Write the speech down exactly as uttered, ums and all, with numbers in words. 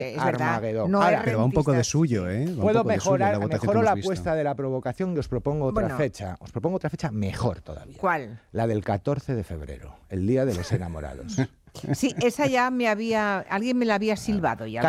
Es Armagedón. No Ahora, es Pero va un poco de rentista. suyo, ¿eh? Va un puedo poco de suyo mejorar, la votación mejoro que la hemos visto. apuesta de la provocación y os propongo otra Bueno. fecha. Os propongo otra fecha mejor todavía. ¿Cuál? La del catorce de febrero, el Día de los Enamorados. Sí, esa ya me había... Alguien me la había silbado ya.